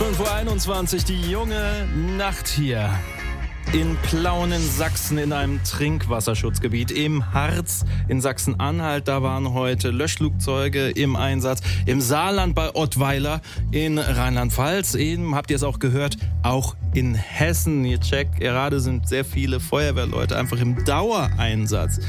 5:21 Uhr, die junge Nacht hier in Plauen in Sachsen in einem Trinkwasserschutzgebiet im Harz in Sachsen-Anhalt. Da waren heute Löschflugzeuge im Einsatz. Im Saarland bei Ottweiler in Rheinland-Pfalz. Eben habt ihr es auch gehört, auch in Hessen. Ihr checkt, gerade sind sehr viele Feuerwehrleute einfach im Dauereinsatz.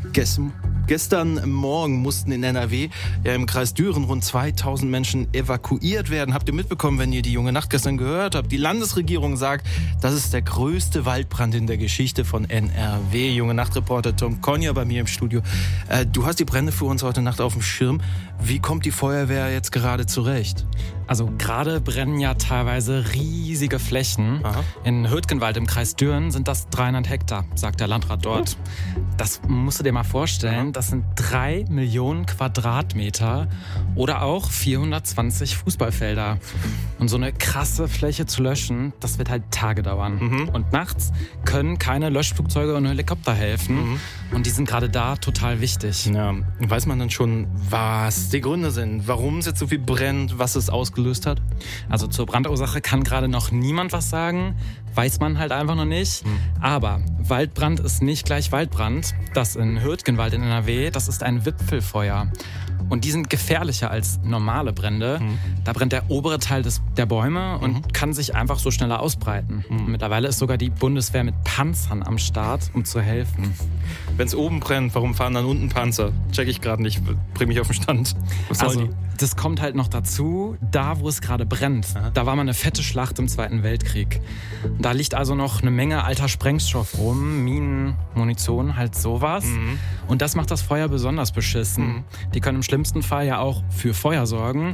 Gestern Morgen mussten in NRW, im Kreis Düren, rund 2000 Menschen evakuiert werden. Habt ihr mitbekommen, wenn ihr die junge Nacht gestern gehört habt? Die Landesregierung sagt, das ist der größte Waldbrand in der Geschichte von NRW. Junge Nacht-Reporter Tom Konja bei mir im Studio. Du hast die Brände für uns heute Nacht auf dem Schirm. Wie kommt die Feuerwehr jetzt gerade zurecht? Also gerade brennen ja teilweise riesige Flächen. Aha. In Hürtgenwald im Kreis Düren sind das 300 Hektar, sagt der Landrat dort. Das musst du dir mal vorstellen. Das sind 3 Millionen Quadratmeter oder auch 420 Fußballfelder. Und so eine krasse Fläche zu löschen, das wird halt Tage dauern. Und nachts können keine Löschflugzeuge und Helikopter helfen. Und die sind gerade da total wichtig. Ja, weiß man dann schon, was die Gründe sind? Warum es jetzt so viel brennt? Was es ausgelöst hat? Also zur Brandursache kann gerade noch niemand was sagen. Weiß man halt einfach noch nicht. Aber Waldbrand ist nicht gleich Waldbrand. Das in Hürtgenwald in NRW, das ist ein Wipfelfeuer. Und die sind gefährlicher als normale Brände. Da brennt der obere Teil der Bäume und kann sich einfach so schneller ausbreiten. Mittlerweile ist sogar die Bundeswehr mit Panzern am Start, um zu helfen. Wenn es oben brennt, warum fahren dann unten Panzer? Check ich gerade nicht. Bring mich auf den Stand. Was soll die? Das kommt halt noch dazu, da wo es gerade brennt. Da war mal eine fette Schlacht im Zweiten Weltkrieg. Da liegt also noch eine Menge alter Sprengstoff rum, Minen, Munition, halt sowas. Und das macht das Feuer besonders beschissen. Die können im schlimmsten Fall ja auch für Feuer sorgen.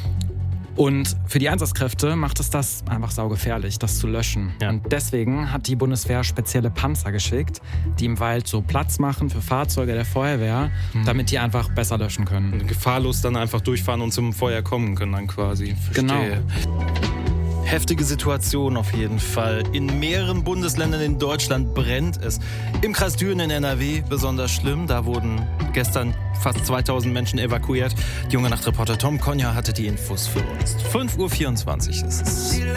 Und für die Einsatzkräfte macht es das einfach saugefährlich, das zu löschen. Ja. Und deswegen hat die Bundeswehr spezielle Panzer geschickt, die im Wald so Platz machen für Fahrzeuge der Feuerwehr, damit die einfach besser löschen können. Und gefahrlos dann einfach durchfahren und zum Feuer kommen können dann quasi. Verstehe. Genau. Heftige Situation auf jeden Fall. In mehreren Bundesländern in Deutschland brennt es. Im Kreis Düren in NRW besonders schlimm. Da wurden gestern fast 2000 Menschen evakuiert. Junge Nacht-Reporter Tom Konja hatte die Infos für uns. 5:24 Uhr ist es.